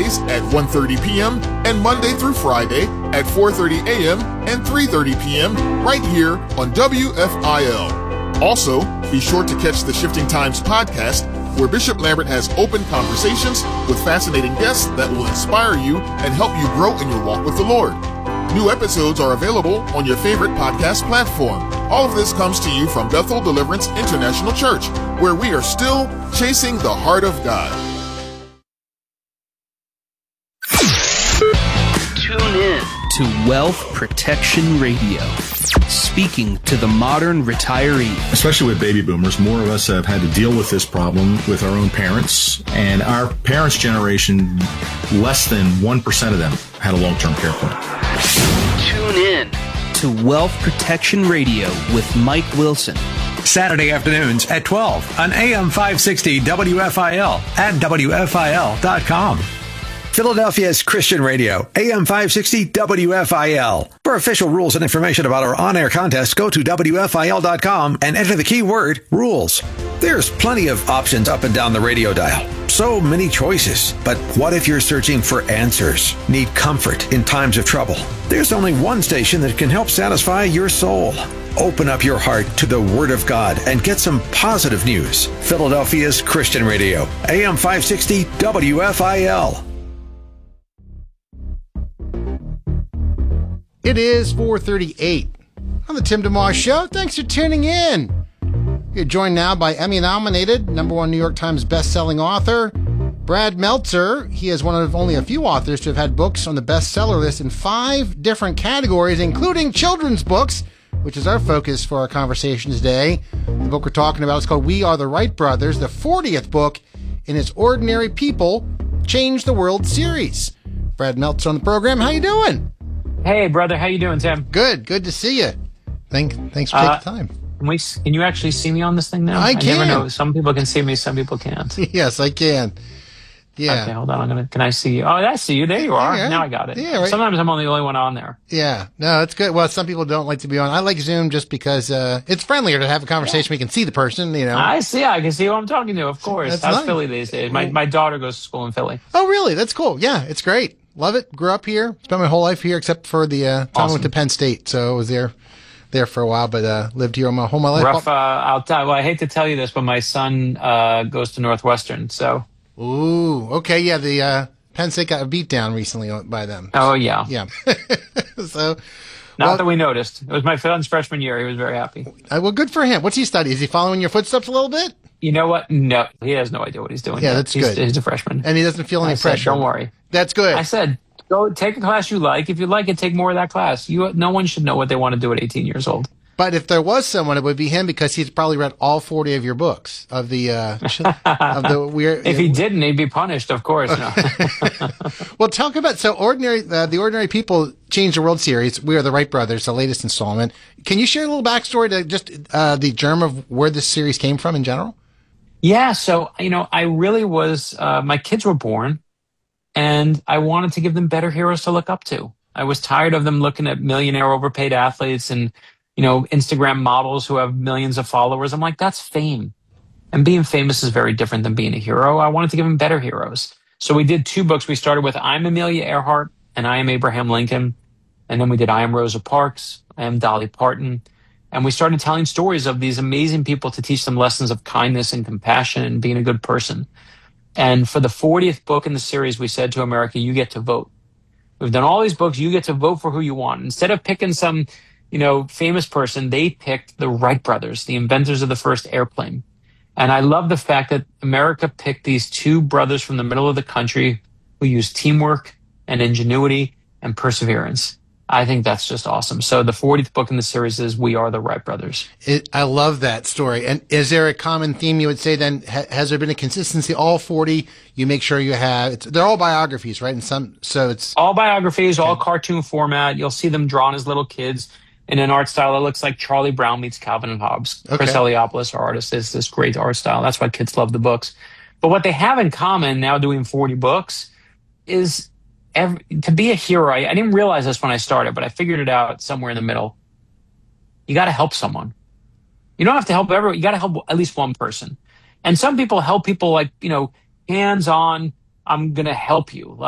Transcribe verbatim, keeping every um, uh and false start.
Saturdays at one thirty p.m. and Monday through Friday at four thirty a.m. and three thirty p.m. right here on W F I L. Also, be sure to catch the Shifting Times podcast, where Bishop Lambert has open conversations with fascinating guests that will inspire you and help you grow in your walk with the Lord. New episodes are available on your favorite podcast platform. All of this comes to you from Bethel Deliverance International Church, where we are still chasing the heart of God. Tune in to Wealth Protection Radio, speaking to the modern retiree. Especially with baby boomers, more of us have had to deal with this problem with our own parents. And our parents' generation, less than one percent of them had a long-term care plan. Tune in to Wealth Protection Radio with Mike Wilson. Saturday afternoons at twelve on A M five sixty W F I L and W F I L dot com. Philadelphia's Christian Radio, A M five sixty W F I L. For official rules and information about our on-air contest, go to W F I L dot com and enter the keyword rules. There's plenty of options up and down the radio dial. So many choices. But what if you're searching for answers? Need comfort in times of trouble? There's only one station that can help satisfy your soul. Open up your heart to the Word of God and get some positive news. Philadelphia's Christian Radio, A M five sixty W F I L. It is four thirty-eight on the Tim DeMoss Show. Thanks for tuning in. You're joined now by Emmy-nominated, number one New York Times best-selling author, Brad Meltzer. He is one of only a few authors to have had books on the bestseller list in five different categories, including children's books, which is our focus for our conversation today. The book we're talking about is called We Are the Wright Brothers, the fortieth book in his Ordinary People Change the World series. Brad Meltzer on the program. How you doing? Hey, brother. How you doing, Tim? Good. Good to see you. Thank, thanks for taking uh, the time. Can, we, can you actually see me on this thing now? I can. I never know. Some people can see me, some people can't. Yes, I can. Yeah. Okay, hold on. I'm gonna. Can I see you? Oh, I see you. There you are. Yeah. Now I got it. Yeah, right. Sometimes I'm only the only one on there. Yeah. No, it's good. Well, some people don't like to be on. I like Zoom just because uh, it's friendlier to have a conversation. Yeah. We can see the person, you know. I see. I can see who I'm talking to, of course. That's How's nice. Philly these days? My, my daughter goes to school in Philly. Oh, really? That's cool. Yeah, it's great. Love it. Grew up here. Spent my whole life here except for the uh, time Awesome. I went to Penn State. So I was there there for a while, but uh, lived here my whole my life. Rough. Uh, I'll tell. Well, I hate to tell you this, but my son uh, goes to Northwestern, so. Ooh, okay, yeah, the uh, Penn State got a beat down recently by them. Oh, yeah. Yeah. so, Not well, that we noticed. It was my son's freshman year. He was very happy. Uh, well, good for him. What's he study? Is he following your footsteps a little bit? You know what? No, he has no idea what he's doing. Yeah, yet. that's he's, good. He's a freshman. And he doesn't feel any I said, pressure. don't worry. That's good. I said, go take a class you like. If you like it, take more of that class. You, no one should know what they want to do at eighteen years old. But if there was someone, it would be him because he's probably read all forty of your books of the uh, of the weird. If he didn't, he'd be punished, of course. No. Well, talk about so ordinary. Uh, the Ordinary People Change the World series. We Are the Wright Brothers, the latest installment. Can you share a little backstory to just uh, the germ of where this series came from in general? Yeah. So you know, I really was. Uh, my kids were born, and I wanted to give them better heroes to look up to. I was tired of them looking at millionaire, overpaid athletes and, you know, Instagram models who have millions of followers. I'm like, that's fame. And being famous is very different than being a hero. I wanted to give them better heroes. So we did two books. We started with I'm Amelia Earhart and I Am Abraham Lincoln. And then we did I Am Rosa Parks, I Am Dolly Parton. And we started telling stories of these amazing people to teach them lessons of kindness and compassion and being a good person. And for the fortieth book in the series, we said to America, you get to vote. We've done all these books. You get to vote for who you want. Instead of picking some, you know, famous person, they picked the Wright brothers, the inventors of the first airplane. And I love the fact that America picked these two brothers from the middle of the country who used teamwork and ingenuity and perseverance. I think that's just awesome. So the fortieth book in the series is We Are the Wright Brothers. It, I love that story. And is there a common theme you would say then? Ha, has there been a consistency? All forty, you make sure you have. It's, they're all biographies, right? And some, so it's all biographies, all cartoon format. You'll see them drawn as little kids in an art style that looks like Charlie Brown meets Calvin and Hobbes. Okay. Chris Eliopoulos, our artist, is this great art style. That's why kids love the books. But what they have in common now, doing forty books, is every, to be a hero. I, I didn't realize this when I started, but I figured it out somewhere in the middle. You got to help someone. You don't have to help everyone. You got to help at least one person. And some people help people like, you know, hands on, I'm going to help you.